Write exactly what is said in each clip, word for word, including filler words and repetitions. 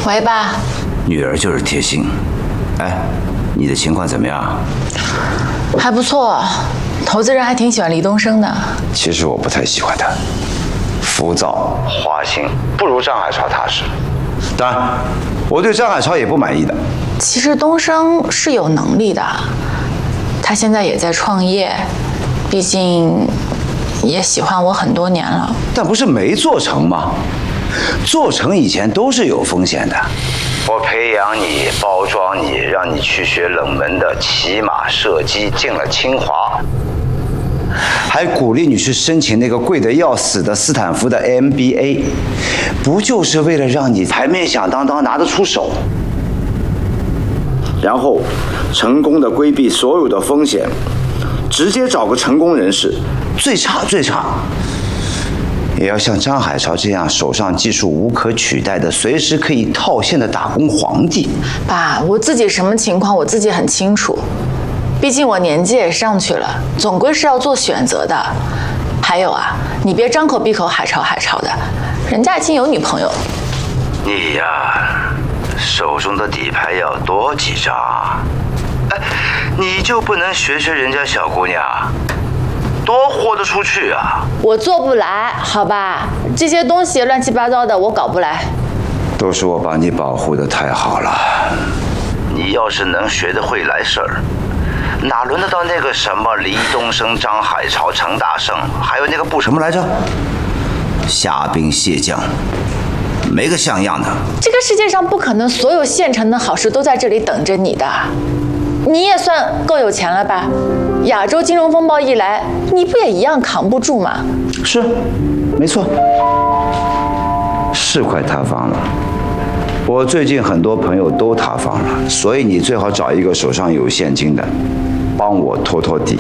喂，爸。 女儿就是贴心。哎，你的情况怎么样？ 还不错，投资人还挺喜欢李东升的。 其实我不太喜欢他，浮躁、花心，不如张海潮踏实。当然，我对张海潮也不满意的。 其实东升是有能力的，他现在也在创业，毕竟也喜欢我很多年了。 但不是没做成吗？做成以前都是有风险的。我培养你，包装你，让你去学冷门的骑马射击，进了清华，还鼓励你去申请那个贵得要死的斯坦福的 M B A， 不就是为了让你牌面响当当拿得出手？然后成功的规避所有的风险，直接找个成功人士，最差最差也要像张海潮这样手上技术无可取代的，随时可以套现的打工皇帝。 爸，我自己什么情况我自己很清楚，毕竟我年纪也上去了，总归是要做选择的。还有啊，你别张口闭口海潮海潮的，人家已经有女朋友了。 你呀，手中的底牌要多几张啊！哎，你就不能学学人家小姑娘？多豁得出去啊！ 我做不来，好吧？这些东西乱七八糟的，我搞不来。 都是我把你保护得太好了。你要是能学得会来事儿，哪轮得到那个什么黎东升、张海潮、程大胜，还有那个不什么来着？虾兵蟹将，没个像样的。 这个世界上不可能所有现成的好事都在这里等着你的。你也算够有钱了吧？亚洲金融风暴一来，你不也一样扛不住吗？ 是，没错，是快塌方了。我最近很多朋友都塌方了，所以你最好找一个手上有现金的，帮我拖拖地。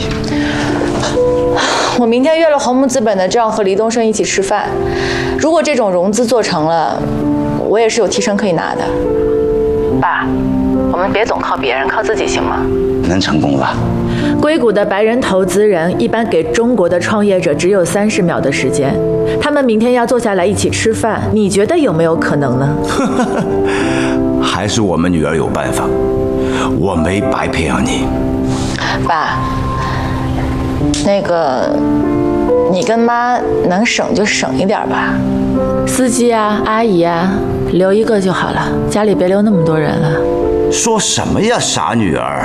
我明天约了红木资本的赵和黎东升一起吃饭，如果这种融资做成了，我也是有提成可以拿的。爸，我们别总靠别人，靠自己行吗？ 能成功吧？ 硅谷的白人投资人一般给中国的创业者只有三十秒的时间，他们明天要坐下来一起吃饭，你觉得有没有可能呢？ 还是我们女儿有办法，我没白培养你。 爸，那个，你跟妈能省就省一点吧。 司机啊，阿姨啊，留一个就好了，家里别留那么多人了。 说什么呀，傻女儿！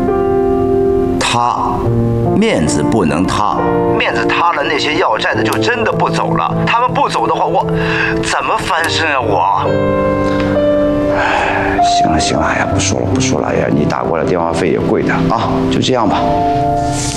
塌，面子不能塌，面子塌了，那些要债的就真的不走了。他们不走的话，我怎么翻身啊？我，哎，行了行了，哎呀，不说了不说了，哎呀，你打过来电话费也贵的啊，就这样吧。